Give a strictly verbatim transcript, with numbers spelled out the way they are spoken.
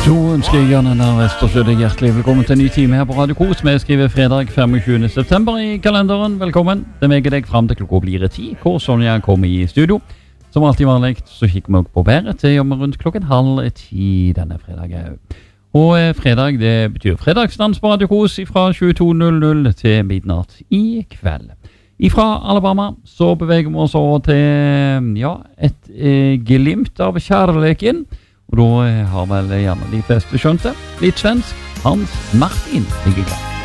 Så ønsker jeg Jan Einar Vestersjø deg hjertelig velkommen til en ny time her på Radio Kos. Vi skriver fredag femogtjuende september i kalenderen. Velkommen. Det veger deg frem til klokka blir ti, hvor Sonja kommer i studio. Som alltid vanlig, så kikker vi også på været til om rundt klokken halv ti denne fredagen. Og eh, fredag, det betyr fredagsdans på Radio Kos fra tjueto null null til midnatt i kveld. Ifra Alabama så beveger vi oss over til ja, et eh, glimt av kjærligheten. Og da har vel gjerne de fleste skjønt det. Litt svensk, Hans Martin ligger klar.